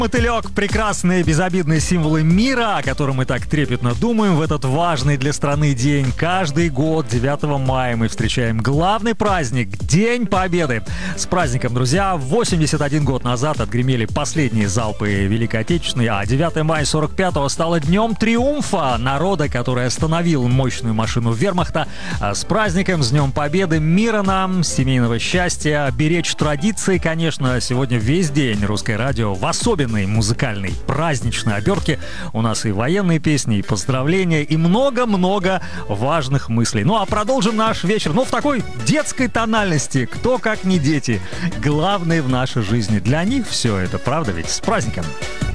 Мотылек — прекрасные безобидные символы мира, о котором мы так трепетно думаем в этот важный для страны день. Каждый год 9 мая мы встречаем главный праздник — День Победы. С праздником, друзья! 81 год назад отгремели последние залпы Великой Отечественной, а 9 мая 45-го стало днем триумфа народа, который остановил мощную машину вермахта. С праздником, с Днем Победы! Мира нам, семейного счастья, беречь традиции, конечно. Сегодня весь день Русское радио в особенной музыкальной праздничной обертке. У нас и военные песни, и поздравления, и много-много важных мыслей. Ну а продолжим наш вечер, в такой детской тональности. Кто как не дети. Главное в нашей жизни. Для них все это, правда ведь? С праздником!